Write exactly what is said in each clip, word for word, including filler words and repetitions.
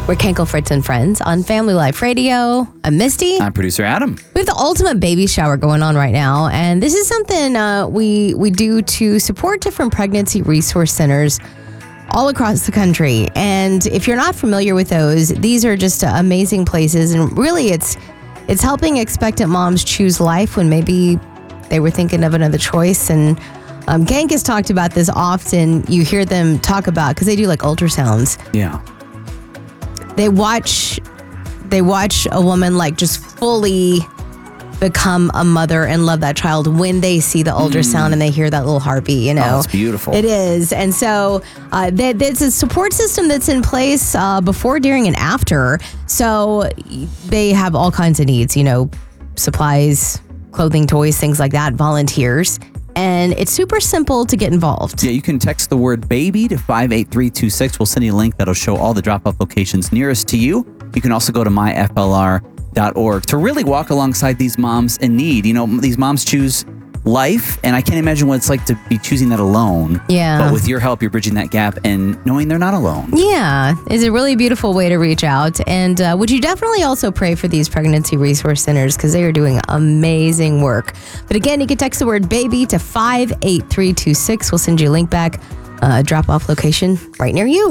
We're Kenkel, Fritz, and Friends on Family Life Radio. I'm Misty. I'm producer Adam. We have the ultimate baby shower going on right now, and this is something uh, we we do to support different pregnancy resource centers all across the country. And if you're not familiar with those, these are just uh, amazing places, and really it's it's helping expectant moms choose life when maybe they were thinking of another choice. And um, Genk has talked about this often. You hear them talk about, because they do like ultrasounds. Yeah. They watch, they watch a woman like just fully become a mother and love that child when they see the ultrasound mm. and they hear that little heartbeat, you know. Oh, it's beautiful. It is. And so uh, that, there's a support system that's in place uh, before, during, and after. So they have all kinds of needs, you know, supplies, clothing, toys, things like that, volunteers. And it's super simple to get involved. Yeah, you can text the word baby to five eight three two six. We'll send you a link that'll show all the drop-off locations nearest to you. You can also go to my f l r dot org to really walk alongside these moms in need. You know, these moms choose life, and I can't imagine what it's like to be choosing that alone. Yeah. But with your help, you're bridging that gap and knowing they're not alone. Yeah. It's a really beautiful way to reach out. And uh, would you definitely also pray for these pregnancy resource centers, because they are doing amazing work. But again, you can text the word baby to five eight three two six. We'll send you a link back, uh, drop-off location right near you.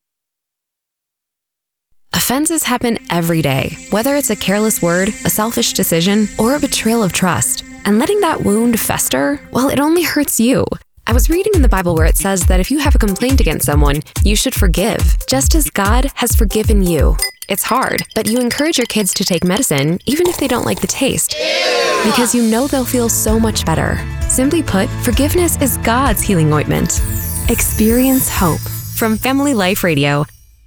Offenses happen every day, whether it's a careless word, a selfish decision, or a betrayal of trust. And letting that wound fester, well, it only hurts you. I was reading in the Bible where it says that if you have a complaint against someone, you should forgive, just as God has forgiven you. It's hard, but you encourage your kids to take medicine, even if they don't like the taste, because you know they'll feel so much better. Simply put, forgiveness is God's healing ointment. Experience hope. From Family Life Radio.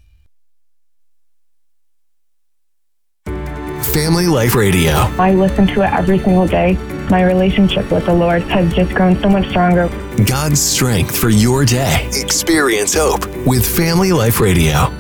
Family Life Radio. I listen to it every single day. My relationship with the Lord has just grown so much stronger. God's strength for your day. Experience hope with Family Life Radio.